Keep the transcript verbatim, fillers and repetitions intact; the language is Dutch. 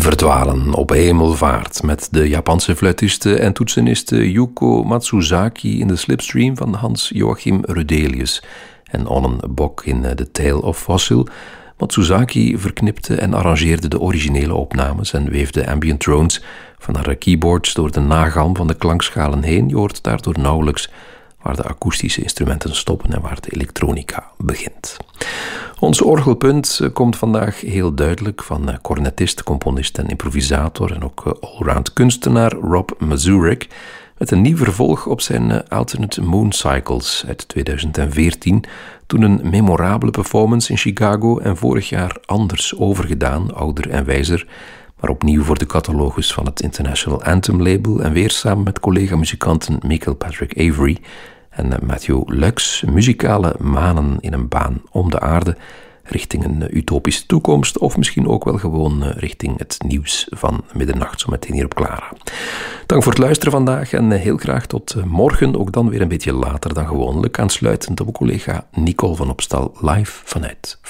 Verdwalen op hemelvaart met de Japanse fluitiste en toetseniste Yuko Matsuzaki in de slipstream van Hans Joachim Rudelius en Onnen Bok in The Tale of Fossil. Matsuzaki verknipte en arrangeerde de originele opnames en weefde ambient drones van haar keyboards door de nagalm van de klankschalen heen. Je hoort daardoor nauwelijks waar de akoestische instrumenten stoppen en waar de elektronica begint. Ons orgelpunt komt vandaag heel duidelijk van cornetist, componist en improvisator en ook allround kunstenaar Rob Mazurek met een nieuw vervolg op zijn Alternate Moon Cycles uit tweeduizend veertien, toen een memorabele performance in Chicago en vorig jaar anders overgedaan, ouder en wijzer, maar opnieuw voor de catalogus van het International Anthem label en weer samen met collega-muzikanten Michael Patrick Avery en Matthew Lux, muzikale manen in een baan om de aarde, richting een utopische toekomst of misschien ook wel gewoon richting het nieuws van middernacht, zo meteen hier op Clara. Dank voor het luisteren vandaag en heel graag tot morgen, ook dan weer een beetje later dan gewoonlijk, aansluitend op collega Nicole van Opstal live vanuit